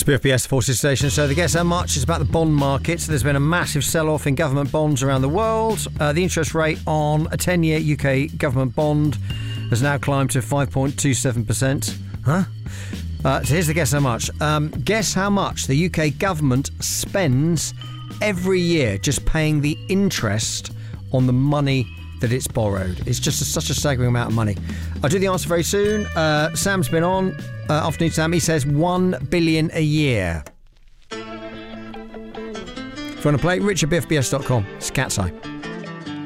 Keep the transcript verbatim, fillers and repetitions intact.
B F B S Forces Station. So the Guess How Much is about the bond market. So there's been a massive sell-off in government bonds around the world. Uh, the interest rate on a ten-year U K government bond has now climbed to five point two seven percent. Huh? Uh, so here's the Guess How Much. Um, guess how much the U K government spends every year just paying the interest on the money that it's borrowed. It's just a, such a staggering amount of money. I'll do the answer very soon. Uh, Sam's been on. Uh, afternoon, Sam. He says one billion a year. If you want to play, richard b f b s dot com. It's Cat's Eye.